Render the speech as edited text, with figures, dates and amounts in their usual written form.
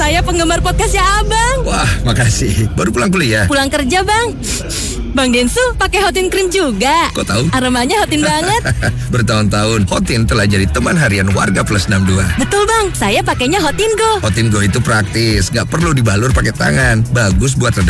saya penggemar podcastnya Abang. Wah, makasih. Baru pulang kuliah? Pulang kerja, Bang. Bang Densu pakai Hotin Cream juga. Kok tahu? Aromanya Hotin banget. Bertahun-tahun Hotin telah jadi teman harian warga Plus 62. Betul, Bang. Saya pakainya Hotin Go. Hotin Go itu praktis, nggak perlu dibalur pakai tangan. Bagus buat